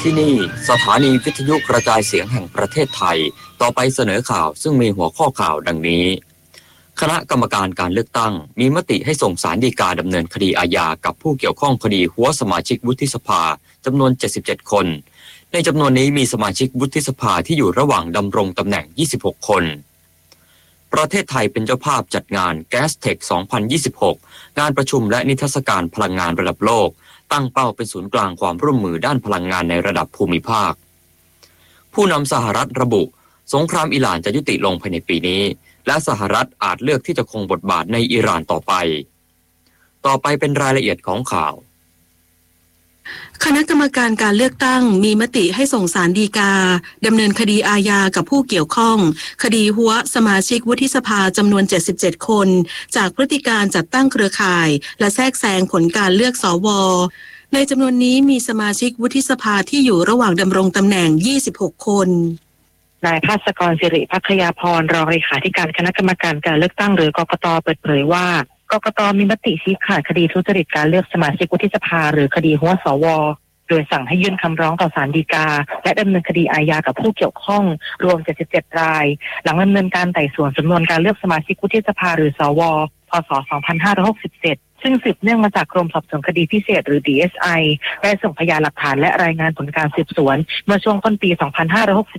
ที่นี่สถานีวิทยุกระจายเสียงแห่งประเทศไทยต่อไปเสนอข่าวซึ่งมีหัวข้อข่าวดังนี้คณะกรรมการการเลือกตั้งมีมติให้ส่งศาลฎีกาดำเนินคดีอาญากับผู้เกี่ยวข้องคดีหัวสมาชิกวุฒิสภาจำนวน77คนในจำนวนนี้มีสมาชิกวุฒิสภาที่อยู่ระหว่างดำรงตำแหน่ง26คนประเทศไทยเป็นเจ้าภาพจัดงาน Gastech 2026 งานประชุมและนิทรรศการพลังงานระดับโลกตั้งเป้าเป็นศูนย์กลางความร่วมมือด้านพลังงานในระดับภูมิภาคผู้นำสหรัฐระบุสงครามอิหร่านจะยุติลงภายในปีนี้และสหรัฐอาจเลือกที่จะคงบทบาทในอิหร่านต่อไปเป็นรายละเอียดของข่าวคณะกรรมการการเลือกตั้งมีมติให้ส่งศาลฎีกาดำเนินคดีอาญากับผู้เกี่ยวข้องคดีหัวสมาชิกวุฒิสภาจำนวน77คนจากพฤติการจัดตั้งเครือข่ายและแทรกแซงผลการเลือกสว.ในจำนวนนี้มีสมาชิกวุฒิสภาที่อยู่ระหว่างดำรงตำแหน่ง26คนนายภาสกรศิริภัคยาพรรองเลขาธิการคณะกรรมการการเลือกตั้งหรือกกต.เปิดเผยว่ากกต.มีมติชี้ขาดคดีทุจริตการเลือกสมาชิกวุฒิสภาหรือคดีหัวสว.โดยสั่งให้ยื่นคำร้องต่อศาลฎีกาและดำเนินคดีอาญากับผู้เกี่ยวข้องรวม77รายหลังดำเนินการไต่สวนสำนวนการเลือกสมาชิกวุฒิสภาหรือสว.พ.ศ. 2567ซึ่งสืบเนื่องมาจากกรมสอบสวนคดีพิเศษหรือ DSI ได้ส่งพยานหลักฐานและรายงานผลการสืบสวนเมื่อช่วงต้นปี 2567